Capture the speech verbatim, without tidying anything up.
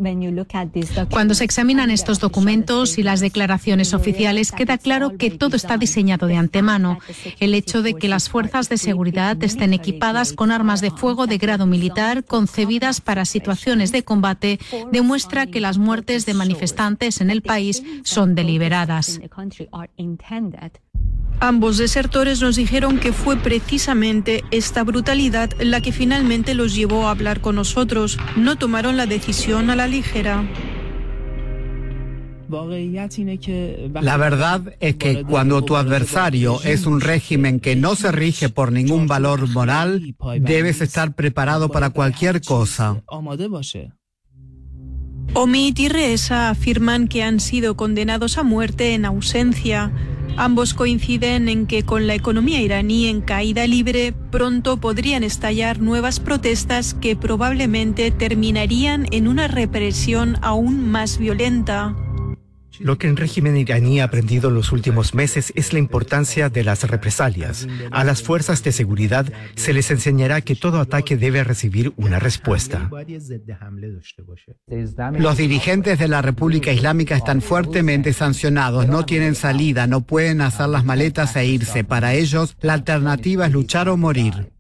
Cuando se examinan estos documentos y las declaraciones oficiales, queda claro que todo está diseñado de antemano. El hecho de que las fuerzas de seguridad estén equipadas con armas de fuego de grado militar concebidas para situaciones de combate demuestra que las muertes de manifestantes en el país son deliberadas. Ambos desertores nos dijeron que fue precisamente esta brutalidad la que finalmente los llevó a hablar con nosotros. No tomaron la decisión a la ligera. La verdad es que cuando tu adversario es un régimen que no se rige por ningún valor moral, debes estar preparado para cualquier cosa. Omid y Reza afirman que han sido condenados a muerte en ausencia. Ambos coinciden en que con la economía iraní en caída libre, pronto podrían estallar nuevas protestas que probablemente terminarían en una represión aún más violenta. Lo que el régimen iraní ha aprendido en los últimos meses es la importancia de las represalias. A las fuerzas de seguridad se les enseñará que todo ataque debe recibir una respuesta. Los dirigentes de la República Islámica están fuertemente sancionados, no tienen salida, no pueden hacer las maletas e irse. Para ellos, la alternativa es luchar o morir.